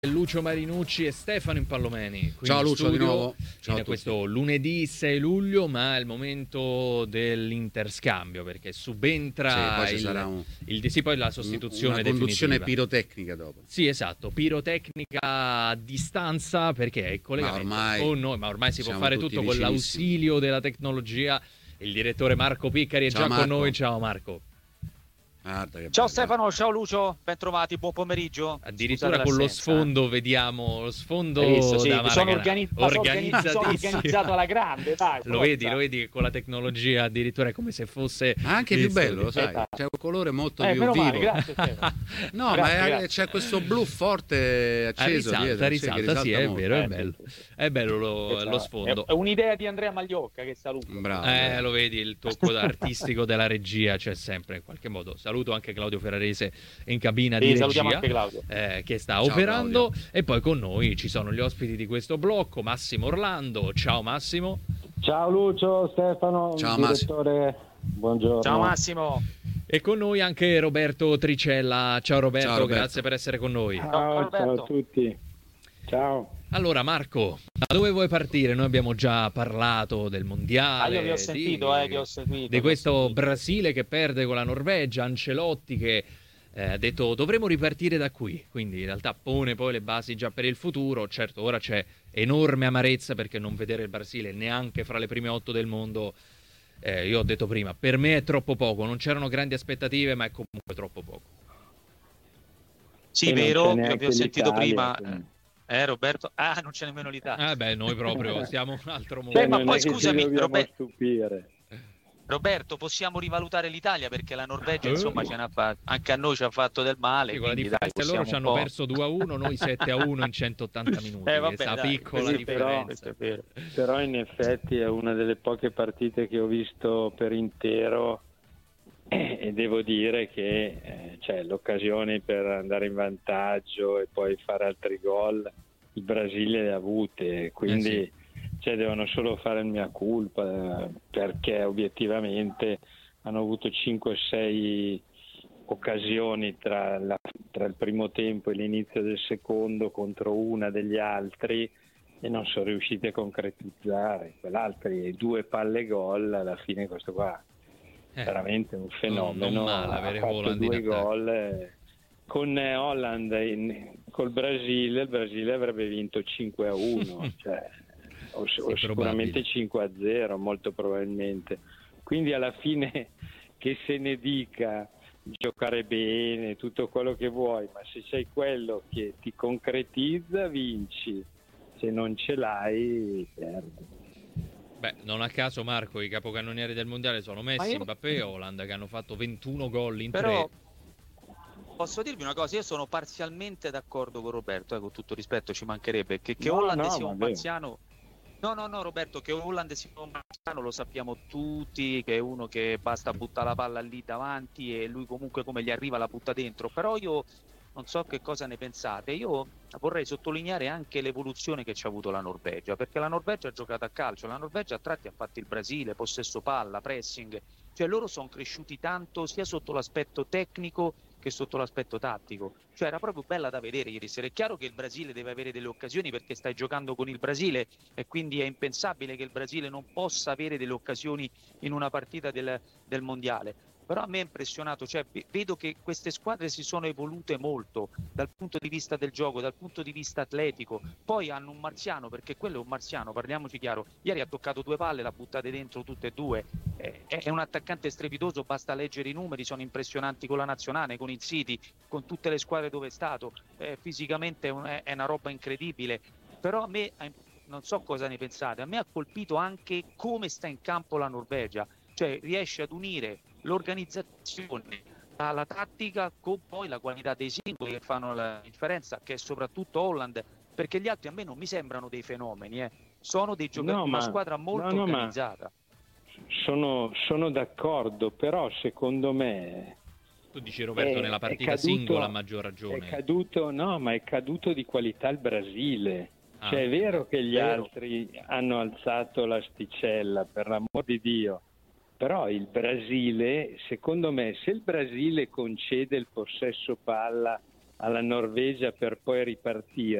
Lucio Marinucci e Stefano Impallomeni. Ciao Lucio, di nuovo. Ciao in questo lunedì 6 luglio, ma è il momento dell'interscambio perché subentra poi la sostituzione una conduzione definitiva. pirotecnica dopo. Sì, esatto, pirotecnica a distanza perché è il collegamento con noi, ma ormai si può fare tutto con l'ausilio della tecnologia. Il direttore Marco Piccari è già con noi. Ciao Marco. Ciao Stefano, ciao Lucio, ben trovati, buon pomeriggio. Addirittura con lo sfondo, vediamo lo sfondo. Sì, sono organizzato alla grande, dai. Lo vedi che con la tecnologia addirittura è come se fosse anche più bello, lo sai, c'è un colore molto più vivo. Male, grazie, no, grazie. C'è questo blu forte acceso risalta, sì, è vero, è bello lo sfondo. È un'idea di Andrea Magliocca, che saluto. Bravo. Lo vedi, il tocco artistico della regia c'è sempre in qualche modo. Saluto anche Claudio Ferrarese in cabina di regia. Salutiamo anche Claudio. Che sta operando. Claudio. E poi con noi ci sono gli ospiti di questo blocco, Massimo Orlando. Ciao Massimo. Ciao Lucio, Stefano, ciao direttore. Massimo. Buongiorno. Ciao Massimo. E con noi anche Roberto Tricella. Ciao Roberto, grazie per essere con noi. Ciao a tutti. Ciao. Allora Marco, da dove vuoi partire? Noi abbiamo già parlato del mondiale, io vi ho sentito, di questo Brasile che perde con la Norvegia, Ancelotti che ha detto dovremo ripartire da qui, quindi in realtà pone poi le basi già per il futuro. Certo, ora c'è enorme amarezza perché non vedere il Brasile neanche fra le prime 8 del mondo, io ho detto prima, per me è troppo poco, non c'erano grandi aspettative ma è comunque troppo poco. Sì, vero, vi ho sentito prima... Roberto? Non c'è nemmeno l'Italia. Noi proprio siamo un altro mondo. Ma poi scusami, stupire. Roberto, possiamo rivalutare l'Italia perché la Norvegia insomma ce n'ha fatto, anche a noi ci ha fatto del male. Sì, con la differenza loro ci hanno perso 2-1, noi 7-1 in 180 minuti. Questa piccola differenza. Però in effetti è una delle poche partite che ho visto per intero. E devo dire che l'occasione per andare in vantaggio e poi fare altri gol il Brasile le ha avute, quindi devono solo fare il mea culpa, perché obiettivamente hanno avuto 5-6 occasioni tra il primo tempo e l'inizio del secondo contro una degli altri e non sono riusciti a concretizzare. Quell'altri 2 palle gol, alla fine questo qua veramente un fenomeno. Non male avere Holland 2 gol con Holland col Brasile. Il Brasile avrebbe vinto 5-1 o sicuramente 5-0 molto probabilmente. Quindi alla fine, che se ne dica, giocare bene, tutto quello che vuoi, ma se sei quello che ti concretizza vinci, se non ce l'hai perdi. Non a caso, Marco, i capocannonieri del mondiale sono Messi, Mbappé e Holland, che hanno fatto 21 gol in 3. Posso dirvi una cosa? Io sono parzialmente d'accordo con Roberto, con tutto rispetto, ci mancherebbe che Holland sia un marziano. No, Roberto, che Holland sia un marziano lo sappiamo tutti, che è uno che basta buttare la palla lì davanti e lui comunque come gli arriva la butta dentro. Però io non so che cosa ne pensate, io vorrei sottolineare anche l'evoluzione che ci ha avuto la Norvegia, perché la Norvegia ha giocato a calcio, la Norvegia a tratti ha fatto il Brasile, possesso palla, pressing, loro sono cresciuti tanto sia sotto l'aspetto tecnico che sotto l'aspetto tattico, era proprio bella da vedere ieri sera. È chiaro che il Brasile deve avere delle occasioni perché stai giocando con il Brasile e quindi è impensabile che il Brasile non possa avere delle occasioni in una partita del mondiale. Però a me è impressionato, vedo che queste squadre si sono evolute molto dal punto di vista del gioco, dal punto di vista atletico. Poi hanno un marziano, perché quello è un marziano, parliamoci chiaro. Ieri ha toccato 2 palle, l'ha buttate dentro tutte e 2. È un attaccante strepitoso, basta leggere i numeri, sono impressionanti con la nazionale, con il City, con tutte le squadre dove è stato. Fisicamente è una roba incredibile. Però a me, non so cosa ne pensate, a me ha colpito anche come sta in campo la Norvegia. Riesce ad unire l'organizzazione, la tattica con poi la qualità dei singoli che fanno la differenza, che è soprattutto Holland, perché gli altri a me non mi sembrano dei fenomeni, sono dei giocatori, una squadra molto organizzata. Sono d'accordo, però secondo me tu dici Roberto nella partita singola a maggior ragione è caduto di qualità il Brasile. È vero che gli altri hanno alzato l'asticella, per l'amor di Dio. Però il Brasile, secondo me, se il Brasile concede il possesso palla alla Norvegia per poi ripartire.